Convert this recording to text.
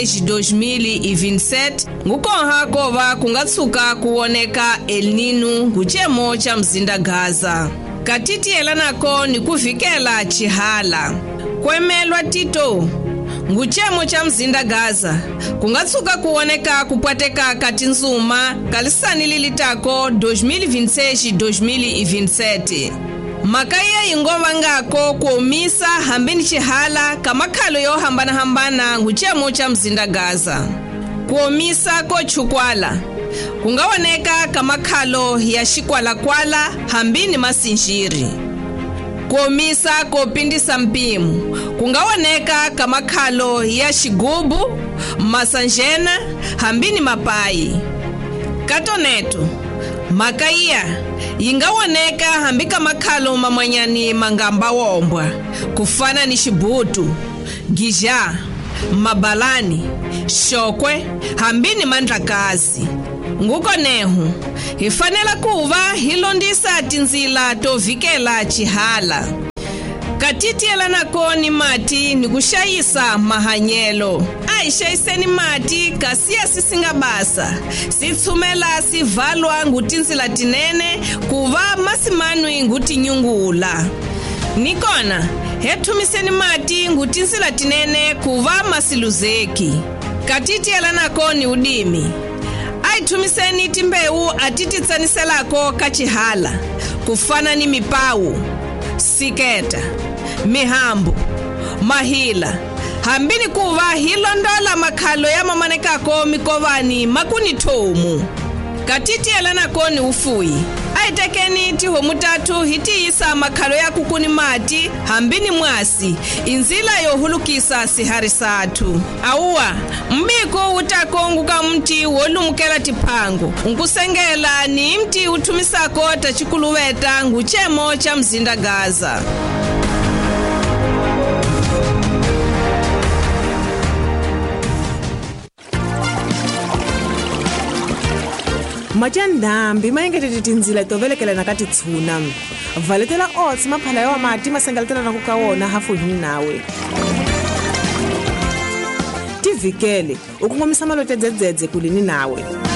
2027 ngukonha kova kungatsuka kuoneka El Nino nguchemo cha mzinda Gaza. Katitiyela nako ni kuvikela chihala. Kwemelwa Tito nguchemo cha mzinda Gaza kungatsuka kuoneka kupwateka kati nzuma kalisani lilitako 2026-2027. Makaya ingova ngako kuomisa hambini chihala kamakhalo yo hambana nguchemo cha mzinda Gaza. Kuomisa ko chukwala kungaoneka kamakhalo ya shikwala-kwala hambini masinjiri. Kuomisa kopindisa mpimu kungaoneka kamakhalo ya shigubu masanjena hambini mapayi. Katoneto makaya ingawoneka hambika makhalo mamanyani mangamba wombwa kufana ni shibutu, gija, mabalani, shokwe hambini mandlakazi. Nguko nehu hifanela kuva hilondisa tinzila tovikela chihala. Katitiyela nako ni mati ni kushayisa mahanyelo. Aishayiseni mati kasiya sisingabasa. Sitsumela sivalwa ngutinzila tinene kuva masimanwi ngutinyungula. Nikona hetumiseni mati ngutinzila tinene kuva masiluzeki. Katitiyela nako ni udimi. Aitumiseni timbeu atititsaniselako kachihala kufana ni mipawu, siketa, mihambo, mahila hambini kuva hilondola makhalo ya mamanekako mikovani makuni tomu. Katitiyela nako ni ufuyi. Aitekeni tihomu tatu hitiyisa makhalo ya kukuni mati hambini mwasi inzila yohulukisa sihari satu. Auwa mbiko utakonguka mti wolumukela tipango nkusengela ni mti utumisako tachikuluweta nguchemo cha mzinda Gaza. Majandambi mayengetete tinzila tovelekela nakati tsuna. Valetela ots maphala yawa mati masengaletela nakukawona hafu hini nawe. Tivikele ukungomisa malote dzedzedze kulini nawe.